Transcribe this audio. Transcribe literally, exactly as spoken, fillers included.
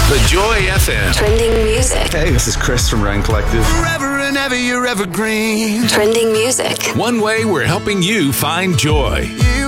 The Joy F M. Trending music. Hey, this is Chris from Ryan Collective. Forever and ever, you're evergreen. Trending music. One way we're helping you find joy. You